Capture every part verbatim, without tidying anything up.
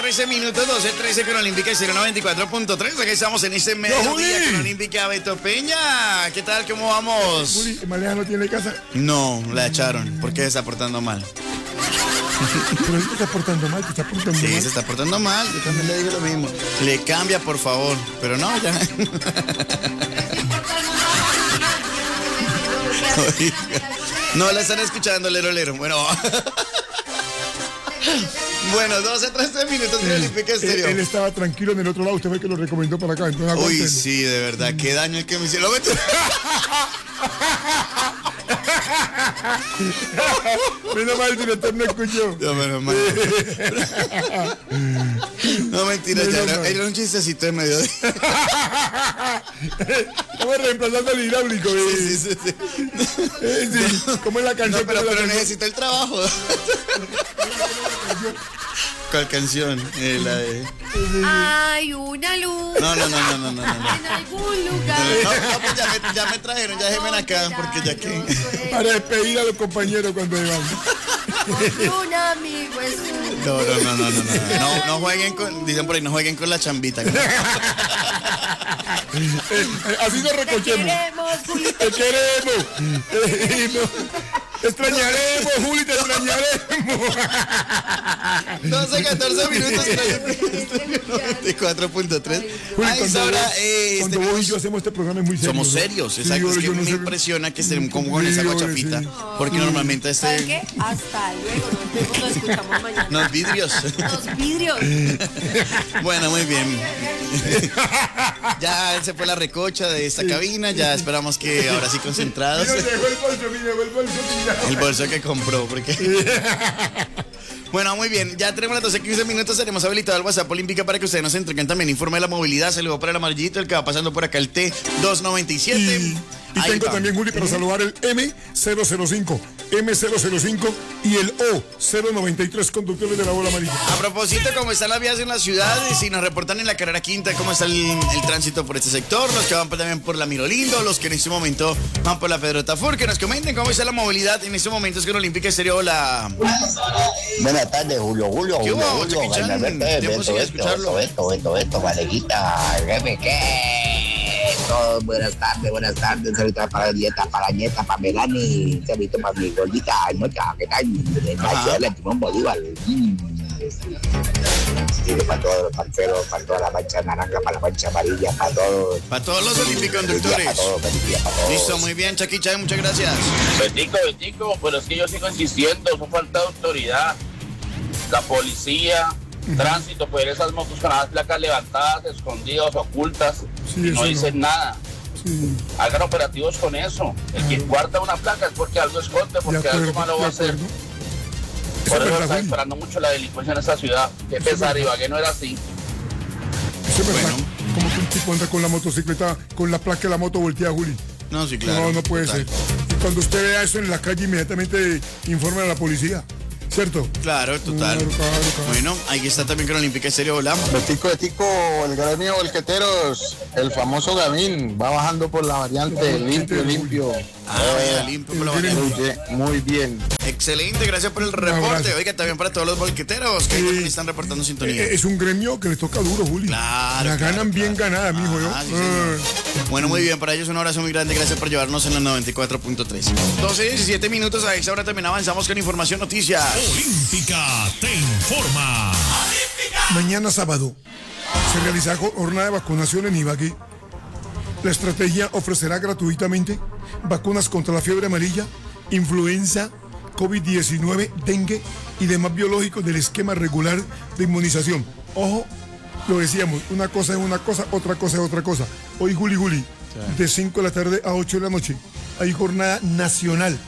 trece minutos, doce trece con Olímpica y cero noventa y cuatro punto tres. Aquí estamos en este mediodía con Olímpica Beto Peña. ¿Qué tal? ¿Cómo vamos? Juli, ¿Maleja no tiene casa? No, la echaron porque se está portando mal. Pero él te está portando mal, te está portando Sí, mal. se está portando mal. Yo también le digo lo mismo. Le cambia, por favor. Pero no, ya. No la están escuchando, lero, lero. Bueno. Bueno, doce, trece minutos de Olímpica Estéreo. Él, él estaba tranquilo en el otro lado, usted ve que lo recomendó para acá. Entonces, Uy, aguántenlo. sí, de verdad, qué daño el que me hicieron. Menos mal el director no escuchó. No, menos mal. No, mentira, ya era, era un chistecito de mediodía. Estamos reemplazando el hidráulico. Sí, sí, sí, sí. Eh, sí, como es la canción. No, pero, como la pero canción. necesita el trabajo. ¿Cuál canción? Eh, la de... Hay una luz No, no, no, no, no, no, no. en algún lugar. No, no, pues ya me, ya me trajeron, ya déjenme acá, porque ya que... Para despedir a los compañeros cuando van. Un amigo es un... No, no, no, no, no, no, no, no jueguen con, dicen por ahí, no jueguen con la chambita. ¿No? Eh, eh, así nos Te recochemos. queremos, Juli. Te queremos. Eh, no. Te extrañaremos, Juli, te extrañaremos. doce, catorce minutos, noventa y cuatro punto tres. Juli, Ahí cuando, sobra, vos, eh, cuando este- vos y yo hacemos este programa es muy serio. Somos ¿no? serios, Sí, exacto. yo- Es que yo no me sé- impresiona que estén como con esa Sí, guachafita. sí. Porque normalmente ¿Saben este. qué? Hasta luego. Nos vemos, nos escuchamos mañana. Los vidrios. Los vidrios. Bueno, muy bien. Ya se fue la recocha de esta cabina. Ya esperamos que ahora sí concentrados. Mira, dejó el bolso, mira, dejó el bolso tirado. El bolso que compró, porque. Bueno, muy bien. Ya tenemos las doce quince minutos. Tenemos habilitado el WhatsApp Olímpica para que ustedes nos entreguen también informe de la movilidad. Saludo para el amarillito, el que va pasando por acá, el T doscientos noventa y siete. Y, y Ahí tengo va. también, Juli, para saludar el M cero cero cinco, M cero cero cinco y el O cero noventa y tres conductores de la bola amarilla. A propósito, ¿cómo están las vías en la ciudad? Y si nos reportan en la carrera quinta, ¿cómo está el, el tránsito por este sector? Los que van por- también por la Mirolindo, los que en este momento van por la Pedro Tafur, que nos comenten cómo está la movilidad en este momento. Es que en Olímpica Estéreo, la... Buenas tardes, Julio, Julio, ¿Qué Julio, hubo, Julio, Chiquichán? Gainalberto, Tiempo sin Beto, escucharlo. Beto, Beto, Beto, Beto, Valejita, jefe, ¿qué? Todo, buenas tardes, buenas tardes, saludita para Dieta, para Nieta, para Melanie, saludito para mi gordita, Nocha, ¿qué tal? El macho de la Timón Bolívar. Mm. Y para todos los parceros, para toda la mancha naranja, para la mancha amarilla, para todos. Para todos los olímpicos Feliz día conductores. para todos, feliz día para todos. Listo, muy bien, Chaquicha, muchas gracias. Betico, Betico, pero es que yo sigo insistiendo, eso falta de autoridad. La policía, tránsito, pues esas motos con las placas levantadas, escondidas, ocultas, Sí, y eso no no. dicen nada. Sí, Hagan operativos con eso. El que guarda una placa es porque algo esconde, de porque acuerdo, algo malo de va a hacer. acuerdo. Eso Por es eso verdad, está Juli. disparando mucho la delincuencia en esta ciudad. Qué Eso es pesar, verdad. Ibagué no era así. Eso es verdad. Bueno. Como que un tipo anda con la motocicleta, con la placa de la moto volteada, Juli. No, sí, claro. No, no puede Total. ser. Y cuando usted vea eso en la calle, inmediatamente informe a la policía. ¿Cierto? Claro, total. Claro, claro, claro. Bueno, ahí está también con Olímpica Estéreo, hola. Betico, Betico, el gremio volqueteros, el famoso Gamín, va bajando por la variante, limpio, limpio. Ah, ya, limpio por la el mañana. Muy bien, muy bien. Excelente, gracias por el abrazo. reporte. Oiga, también para todos los bolqueteros que Sí. también están reportando sintonía. Eh, Es un gremio que les toca duro, Juli. Claro, La claro, ganan bien claro. ganada, mijo. Yo. Ah, sí, Eh. señor. Bueno, muy bien, para ellos un abrazo muy grande. Gracias por llevarnos en los noventa y cuatro punto tres. doce, diecisiete minutos. A esta hora también avanzamos con información, noticias. Olímpica te informa. Mañana sábado se realizará jornada de vacunación en Ibagué. La estrategia ofrecerá gratuitamente vacunas contra la fiebre amarilla, influenza, COVID diecinueve, dengue y demás biológicos del esquema regular de inmunización. Ojo, lo decíamos, una cosa es una cosa, otra cosa es otra cosa. Hoy, Juli Juli, de cinco de la tarde a ocho de la noche, hay jornada nacional,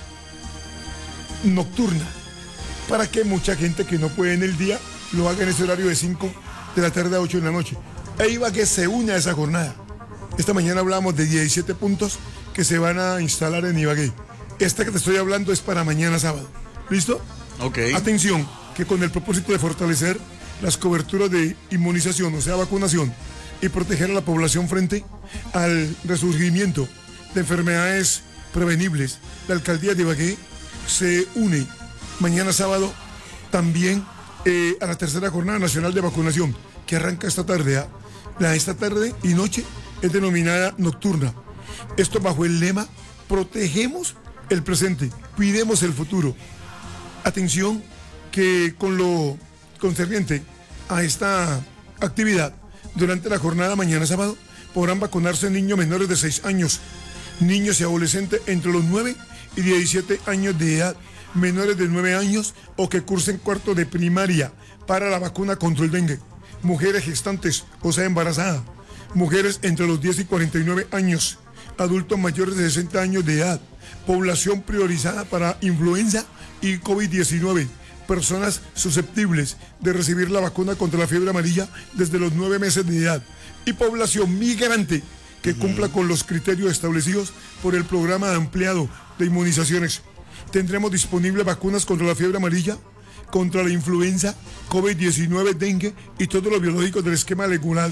nocturna, para que mucha gente que no puede en el día lo haga en ese horario de cinco de la tarde a ocho de la noche. E Ibagué se une a esa jornada. Esta mañana hablamos de diecisiete puntos que se van a instalar en Ibagué. Esta que te estoy hablando es para mañana sábado. ¿Listo? Ok. Atención, que con el propósito de fortalecer las coberturas de inmunización, o sea, vacunación, y proteger a la población frente al resurgimiento de enfermedades prevenibles, la alcaldía de Ibagué se une mañana sábado también eh, a la tercera jornada nacional de vacunación que arranca esta tarde. ¿ah? La esta tarde y noche es denominada nocturna. Esto bajo el lema protegemos el presente, cuidemos el futuro. Atención que con lo concerniente a esta actividad, durante la jornada mañana sábado podrán vacunarse niños menores de seis años, niños y adolescentes entre los nueve y diecisiete años de edad, menores de nueve años o que cursen cuarto de primaria para la vacuna contra el dengue, mujeres gestantes, o sea embarazadas, mujeres entre los diez y cuarenta y nueve años, adultos mayores de sesenta años de edad, población priorizada para influenza y COVID diecinueve, personas susceptibles de recibir la vacuna contra la fiebre amarilla desde los nueve meses de edad y población migrante que uh-huh. cumpla con los criterios establecidos por el programa ampliado de inmunizaciones. Tendremos disponibles vacunas contra la fiebre amarilla, contra la influenza, COVID diecinueve, dengue y todos los biológicos del esquema regular.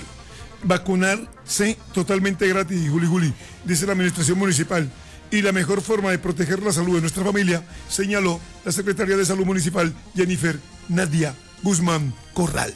Vacunarse totalmente gratis, Juli Juli, dice la administración municipal. Y la mejor forma de proteger la salud de nuestra familia, señaló la secretaria de Salud Municipal, Jennifer Nadia Guzmán Corral.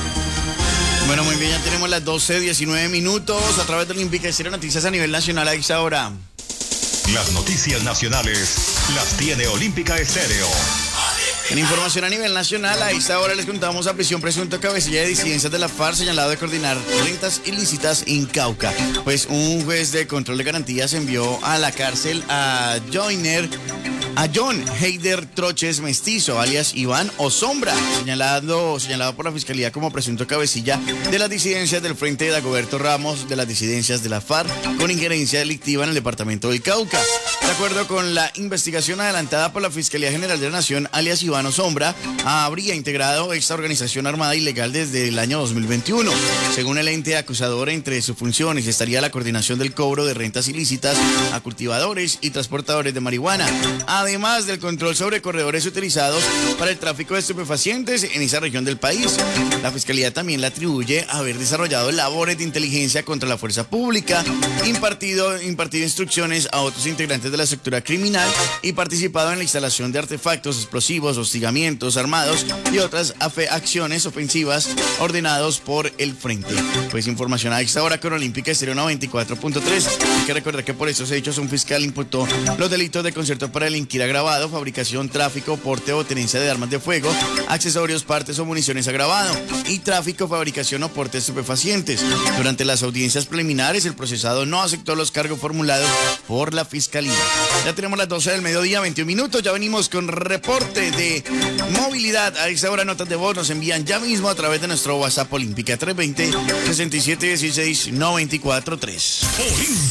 Bueno, muy bien, ya tenemos las doce, diecinueve minutos a través de Olímpica Estéreo, noticias a nivel nacional a esta hora. Las noticias nacionales las tiene Olímpica Estéreo. En información a nivel nacional, a esta hora les contamos a prisión presunto cabecilla de disidencias de la FARC señalado de coordinar rentas ilícitas en Cauca. Pues un juez de control de garantías envió a la cárcel a Joyner, a John Heider Troches Mestizo, alias Iván Osombra, señalado, señalado por la Fiscalía como presunto cabecilla de las disidencias del Frente de Dagoberto Ramos de las disidencias de la FARC con injerencia delictiva en el departamento del Cauca. De acuerdo con la investigación adelantada por la Fiscalía General de la Nación, alias Iván Osombra habría integrado esta organización armada ilegal desde el año dos mil veintiuno. Según el ente acusador, entre sus funciones estaría la coordinación del cobro de rentas ilícitas a cultivadores y transportadores de marihuana, además del control sobre corredores utilizados para el tráfico de estupefacientes en esa región del país. La Fiscalía también le atribuye haber desarrollado labores de inteligencia contra la fuerza pública, impartido, impartido instrucciones a otros integrantes de la estructura criminal y participado en la instalación de artefactos explosivos, hostigamientos armados y otras acciones ofensivas ordenados por el Frente. Pues información a esta hora con Olímpica Estéreo noventa y cuatro punto tres. Hay que recordar que por estos hechos un fiscal imputó los delitos de concierto para delinquir agravado, fabricación, tráfico, porte o tenencia de armas de fuego, accesorios, partes o municiones agravado y tráfico, fabricación o porte de estupefacientes. Durante las audiencias preliminares, el procesado no aceptó los cargos formulados por la Fiscalía. Ya tenemos las doce del mediodía, veintiún minutos. Ya venimos con reporte de movilidad. A esta hora notas de voz nos envían ya mismo a través de nuestro WhatsApp Olímpica tres veinte, sesenta y siete dieciséis, noventa y cuatro tres. Olímpica.